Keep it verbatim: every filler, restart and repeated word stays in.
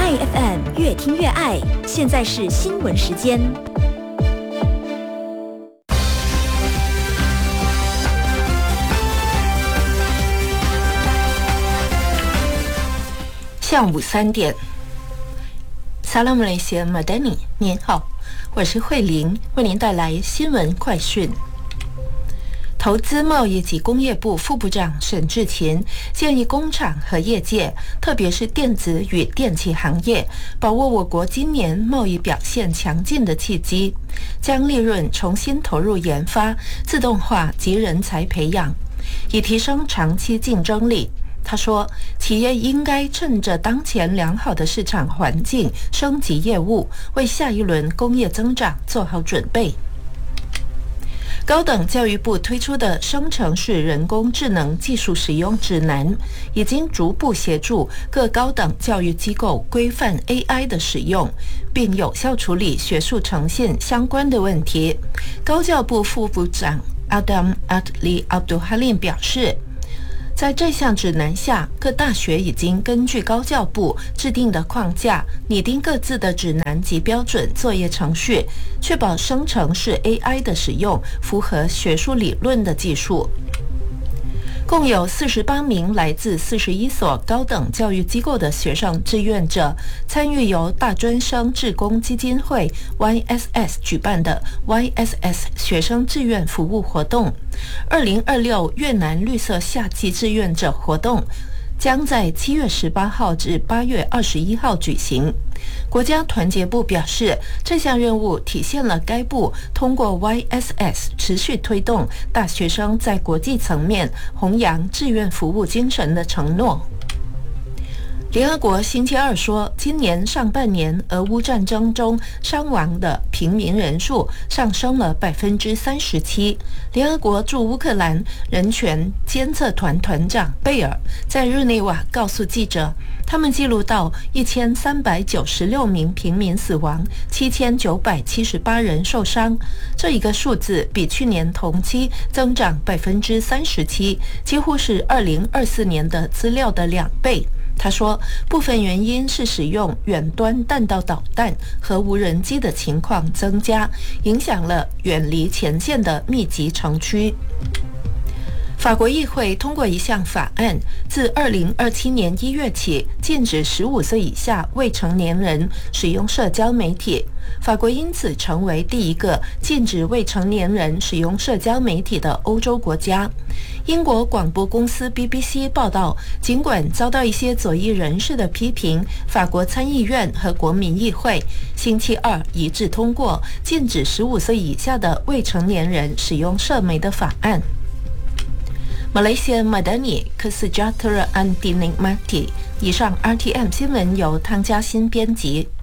爱 F M 越听越爱，现在是新闻时间。 下午三点，萨拉姆雷西马丹尼，您好，我是慧玲，为您带来新闻快讯。投资贸易及工业部副部长沈志勤建议工厂和业界，特别是电子与电气行业，把握我国今年贸易表现强劲的契机，将利润重新投入研发、自动化及人才培养，以提升长期竞争力。他说，企业应该趁着当前良好的市场环境升级业务，为下一轮工业增长做好准备。高等教育部推出的生成式人工智能技术使用指南，已经逐步协助各高等教育机构规范 A I 的使用，并有效处理学术诚信相关的问题。高教部副部长 Adam Adli Abdul Halim 表示，在这项指南下，各大学已经根据高教部制定的框架，拟定各自的指南及标准作业程序，确保生成式 A I 的使用符合学术理论的技术。共有四十八名来自四十一所高等教育机构的学生志愿者参与由大专生志工基金会 Y S S 举办的 Y S S 学生志愿服务活动。二零二六越南绿色夏季志愿者活动将在七月十八号至八月二十一号举行。国家团结部表示，这项任务体现了该部通过 Y S S 持续推动大学生在国际层面弘扬志愿服务精神的承诺。联合国星期二说，今年上半年俄乌战争中伤亡的平民人数上升了百分之三十七。联合国驻乌克兰人权监测团团长贝尔在日内瓦告诉记者，他们记录到一千三百九十六名平民死亡，七千九百七十八人受伤。这一个数字比去年同期增长百分之三十七，几乎是二零二四年的资料的两倍。他说，部分原因是使用远端弹道导弹和无人机的情况增加，影响了远离前线的密集城区。法国议会通过一项法案，自二零二七年一月起，禁止十五岁以下未成年人使用社交媒体。法国因此成为第一个禁止未成年人使用社交媒体的欧洲国家。英国广播公司 B B C 报道，尽管遭到一些左翼人士的批评，法国参议院和国民议会星期二一致通过禁止十五岁以下的未成年人使用社媒的法案。Malaysia Madani Kesejahteraan Dinikmati。以上 R T M 新闻由汤嘉欣编辑。